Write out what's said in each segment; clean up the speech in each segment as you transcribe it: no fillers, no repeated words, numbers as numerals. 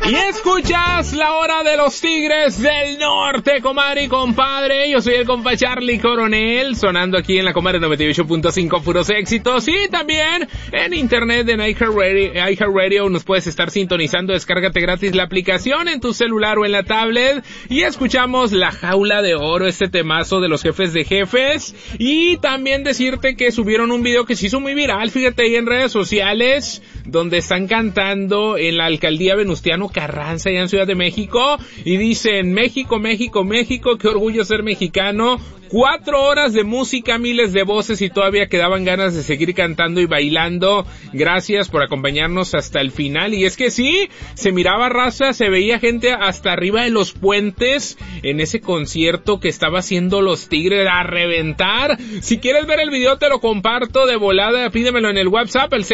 Y escuchas la hora de los Tigres del Norte, comadre y compadre. Yo soy el compa Charlie Coronel, sonando aquí en la comadre 98.5, puros éxitos. Y también en internet, en iHeartRadio, nos puedes estar sintonizando. Descárgate gratis la aplicación en tu celular o en la tablet. Y escuchamos La Jaula de Oro, este temazo de los Jefes de Jefes. Y también decirte que subieron un video que se hizo muy viral, fíjate, ahí en redes sociales, donde están cantando en la alcaldía Venustiano Carranza, allá en Ciudad de México, y dicen: México, México, México, qué orgullo ser mexicano. 4 horas de música, miles de voces, y todavía quedaban ganas de seguir cantando y bailando. Gracias por acompañarnos hasta el final. Y es que sí, se miraba raza, se veía gente hasta arriba de los puentes en ese concierto que estaba haciendo los Tigres a reventar. Si quieres ver el video, te lo comparto de volada, pídemelo en el WhatsApp, el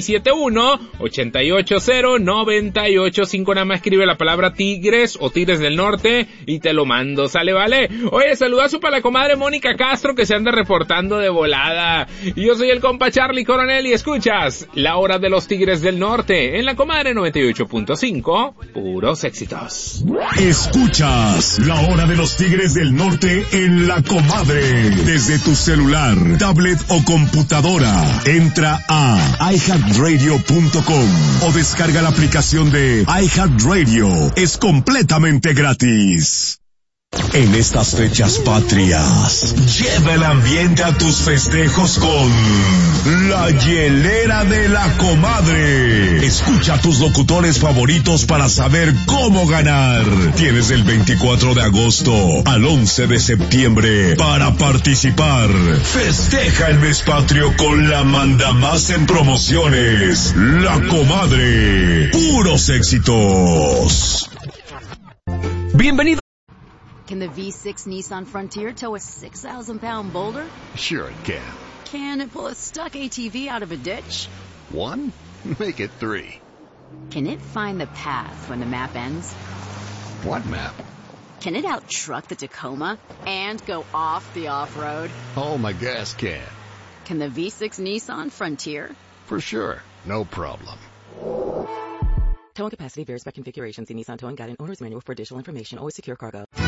6671-880-985. Nada más escribe la palabra Tigres o Tigres del Norte y te lo mando, ¿sale? Vale. Oye, saludazo para la comadre Mónica Castro, que se anda reportando de volada. Y yo soy el compa Charlie Coronel y escuchas La Hora de los Tigres del Norte en la comadre 98.5, puros éxitos. Escuchas La Hora de los Tigres del Norte en la comadre. Desde tu celular, tablet o computadora, entra a iHeartRadio.com o descarga la aplicación de iHeartRadio. Es completamente gratis. En estas fechas patrias, lleva el ambiente a tus festejos con La Hielera de la Comadre. Escucha a tus locutores favoritos para saber cómo ganar. Tienes del 24 de agosto al 11 de septiembre para participar. Festeja el mes patrio con la mandamás en promociones. La Comadre. Puros éxitos. Bienvenido. Can the V6 Nissan Frontier tow a 6,000-pound boulder? Sure it can. Can it pull a stuck ATV out of a ditch? 1? Make it 3. Can it find the path when the map ends? What map? Can it out-truck the Tacoma and go off the off-road? Oh, my gas can. Can the V6 Nissan Frontier? For sure. No problem. Towing capacity varies by configuration. See Nissan Towing Guide and Owner's Manual for additional information. Always secure cargo.